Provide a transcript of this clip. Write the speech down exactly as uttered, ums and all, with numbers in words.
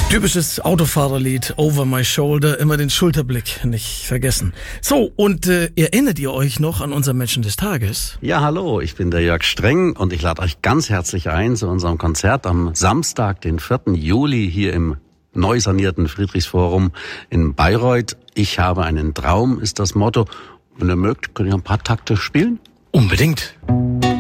Typisches Autofahrerlied, Over My Shoulder, immer den Schulterblick nicht vergessen. So, und äh, erinnert ihr euch noch an unseren Menschen des Tages? Ja, hallo, ich bin der Jörg Streng und ich lade euch ganz herzlich ein zu unserem Konzert am Samstag, den vierten Juli, hier im neu sanierten Friedrichsforum in Bayreuth. Ich habe einen Traum, ist das Motto. Wenn ihr mögt, könnt ihr ein paar Takte spielen? Unbedingt.